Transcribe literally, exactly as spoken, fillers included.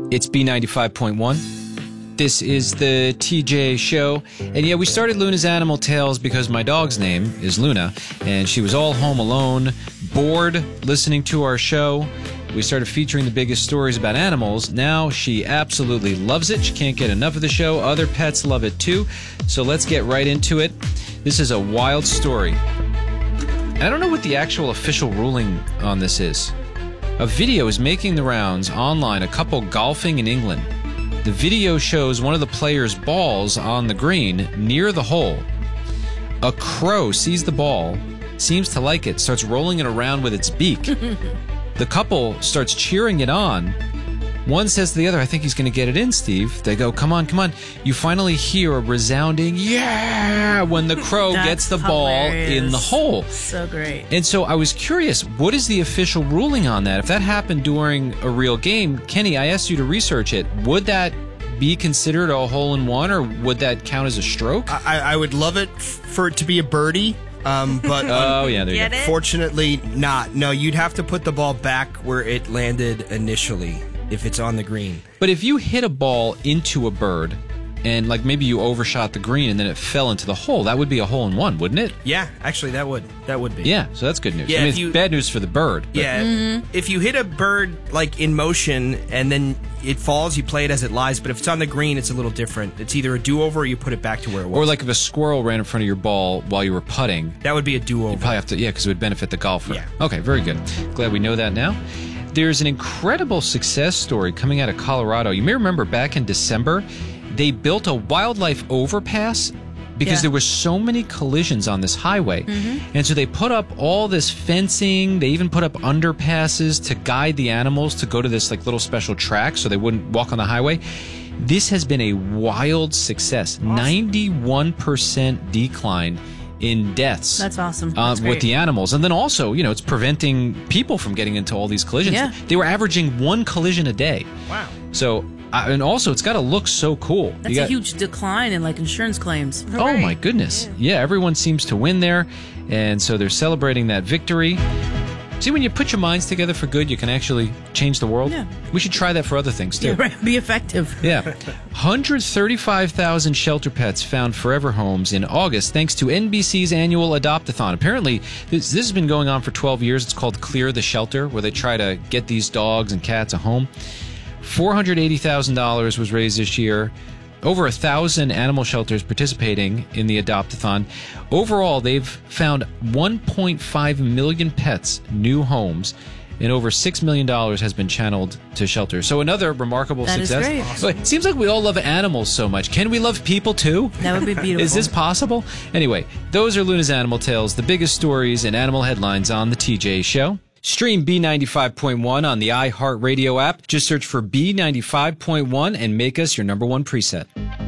It's B ninety-five point one. This is the T J Show. And yeah, we started Luna's Animal Tales because my dog's name is Luna, and she was all home alone, bored, listening to our show. We started featuring the biggest stories about animals. Now she absolutely loves it. She can't get enough of the show. Other pets love it too. So let's get right into it. This is a wild story. And I don't know what the actual official ruling on this is. A video is making the rounds online, a couple golfing in England. The video shows one of the players' balls on the green near the hole. A crow sees the ball, seems to like it, starts rolling it around with its beak. The couple starts cheering it on. One says to the other, I think he's going to get it in, Steve. They go, come on, come on. You finally hear a resounding, yeah, when the crow That's gets the ball hilarious. in the hole. So great. And so I was curious, what is the official ruling on that? If that happened during a real game, Kenny, I asked you to research it. Would that be considered a hole-in-one, or would that count as a stroke? I, I would love it f- for it to be a birdie, um, but Oh, yeah, there you Get go. it? unfortunately not. No, you'd have to put the ball back where it landed initially if it's on the green. But if you hit a ball into a bird, and like maybe you overshot the green and then it fell into the hole, that would be a hole-in-one, wouldn't it? Yeah, actually, that would that would be. Yeah, so that's good news. Yeah, I mean, if it's you- bad news for the bird. But Yeah, if you hit a bird like in motion and then it falls, you play it as it lies. But if it's on the green, it's a little different. It's either a do-over or you put it back to where it was. Or like if a squirrel ran in front of your ball while you were putting, that would be a do-over. you probably have to, yeah, because it would benefit the golfer. Yeah. Okay, very good. Glad we know that now. There's an incredible success story coming out of Colorado. You may remember back in December, they built a wildlife overpass because Yeah. there were so many collisions on this highway. And so they put up all this fencing. They even put up underpasses to guide the animals to go to this like little special track so they wouldn't walk on the highway. This has been a wild success. ninety-one percent decline in deaths. That's awesome. Uh, That's with great. the animals. And then also, you know, it's preventing people from getting into all these collisions. Yeah. They were averaging one collision a day. Wow. So, uh, and also, it's got to look so cool. That's You a got- huge decline in like insurance claims. Oh my goodness. Yeah, everyone seems to win there. And so they're celebrating that victory. See, when you put your minds together for good, you can actually change the world. Yeah. We should try that for other things too. Yeah, right. Be effective. Yeah. one hundred thirty-five thousand shelter pets found forever homes in August thanks to N B C's annual Adopt-a-thon. Apparently, this, this has been going on for twelve years. It's called Clear the Shelter, where they try to get these dogs and cats a home. four hundred eighty thousand dollars was raised this year. Over a thousand animal shelters participating in the Adopt-a-thon. Overall, they've found one point five million pets new homes, and over six million dollars has been channeled to shelters. So another remarkable That is success. great. But it seems like we all love animals so much. Can we love people too? That would be beautiful. Is this possible? Anyway, those are Luna's Animal Tales, the biggest stories and animal headlines on the T J Show. Stream B ninety-five point one on the iHeartRadio app. Just search for B ninety-five point one and make us your number one preset.